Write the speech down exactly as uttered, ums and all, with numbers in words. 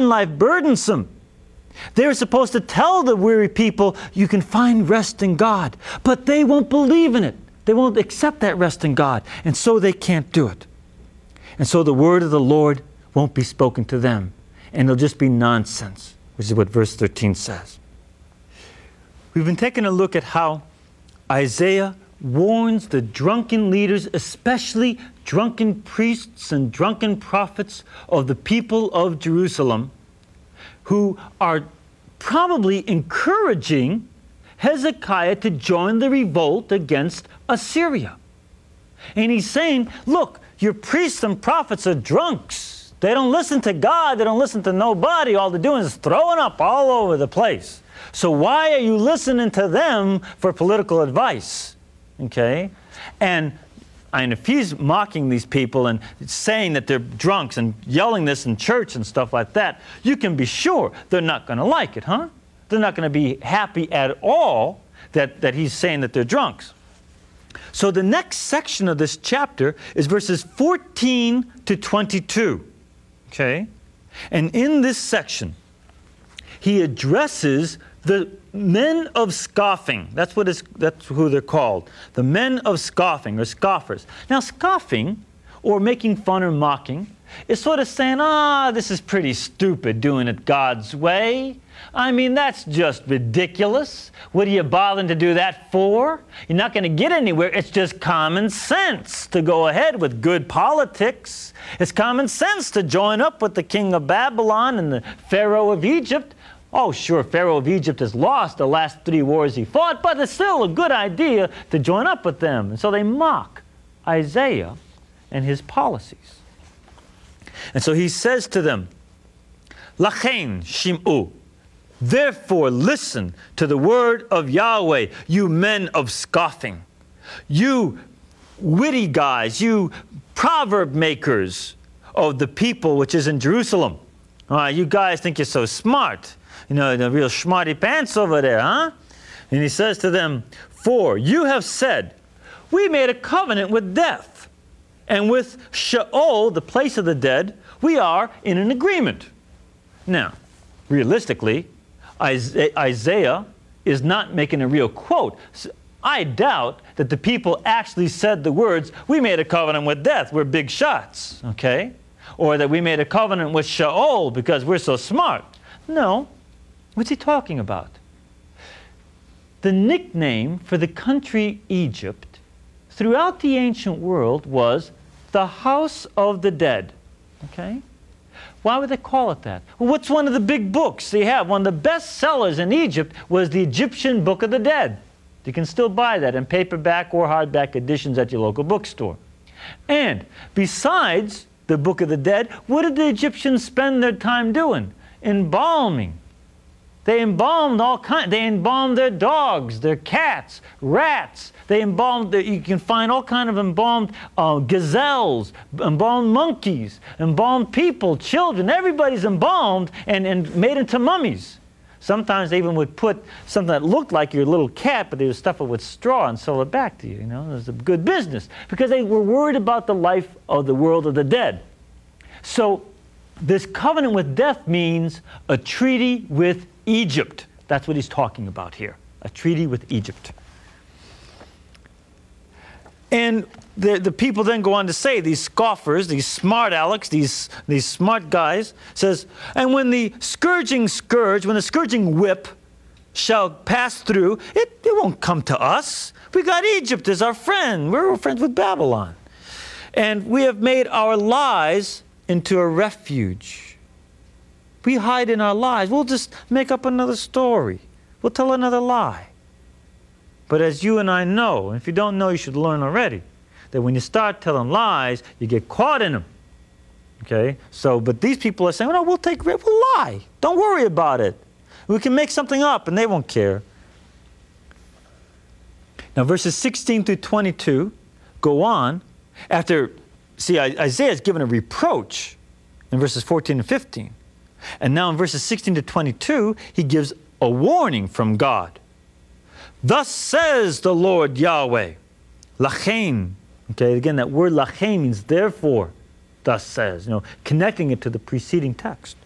find life burdensome. They're supposed to tell the weary people, you can find rest in God. But they won't believe in it. They won't accept that rest in God. And so they can't do it. And so the word of the Lord won't be spoken to them. And it'll just be nonsense, which is what verse thirteen says. We've been taking a look at how Isaiah warns the drunken leaders, especially drunken priests and drunken prophets of the people of Jerusalem, who are probably encouraging Hezekiah to join the revolt against Assyria. And he's saying, look, your priests and prophets are drunks. They don't listen to God. They don't listen to nobody. All they're doing is throwing up all over the place. So why are you listening to them for political advice? Okay? And, and if he's mocking these people and saying that they're drunks and yelling this in church and stuff like that, you can be sure they're not going to like it, huh? They're not going to be happy at all that, that he's saying that they're drunks. So the next section of this chapter is verses fourteen to twenty-two. Okay? And in this section, he addresses the men of scoffing. That's what is, that's who they're called. The men of scoffing, or scoffers. Now, scoffing, or making fun or mocking, is sort of saying, ah, oh, this is pretty stupid doing it God's way. I mean, that's just ridiculous. What are you bothering to do that for? You're not going to get anywhere. It's just common sense to go ahead with good politics. It's common sense to join up with the king of Babylon and the Pharaoh of Egypt. Oh, sure, Pharaoh of Egypt has lost the last three wars he fought, but it's still a good idea to join up with them. And so they mock Isaiah and his policies. And so he says to them, Lachen shim'u, therefore listen to the word of Yahweh, you men of scoffing, you witty guys, you proverb makers of the people which is in Jerusalem. All right, you guys think you're so smart. You know, the real smarty pants over there, huh? And he says to them, for you have said, we made a covenant with death, and with Sheol, the place of the dead, we are in an agreement. Now, realistically, Isaiah is not making a real quote. I doubt that the people actually said the words, we made a covenant with death, we're big shots, okay? Or that we made a covenant with Sheol because we're so smart. No. What's he talking about? The nickname for the country Egypt throughout the ancient world was the house of the dead. Okay? Why would they call it that? Well, what's one of the big books they have? One of the best sellers in Egypt was the Egyptian Book of the Dead. You can still buy that in paperback or hardback editions at your local bookstore. And besides the Book of the Dead, what did the Egyptians spend their time doing? Embalming. They embalmed all kinds. They embalmed their dogs, their cats, rats. They embalmed, you can find all kinds of embalmed uh, gazelles, embalmed monkeys, embalmed people, children. Everybody's embalmed and, and made into mummies. Sometimes they even would put something that looked like your little cat, but they would stuff it with straw and sell it back to you. You know, it was a good business because they were worried about the life of the world of the dead. So this covenant with death means a treaty with Egypt. That's what he's talking about here. A treaty with Egypt. And the, the people then go on to say, these scoffers, these smart alecks, these, these smart guys, says, and when the scourging scourge, when the scourging whip shall pass through, it, it won't come to us. We got Egypt as our friend. We're friends with Babylon. And we have made our lies into a refuge. We hide in our lies. We'll just make up another story. We'll tell another lie. But as you and I know, and if you don't know, you should learn already, that when you start telling lies, you get caught in them. Okay? So, but these people are saying, well, no, we'll take, we'll lie. Don't worry about it. We can make something up and they won't care. Now, verses sixteen through twenty-two go on after, see, Isaiah is given a reproach in verses fourteen and fifteen. And now in verses sixteen to twenty-two, he gives a warning from God. Thus says the Lord Yahweh, Lachen. Okay, again, that word Lachen means therefore, thus says, you know, connecting it to the preceding text.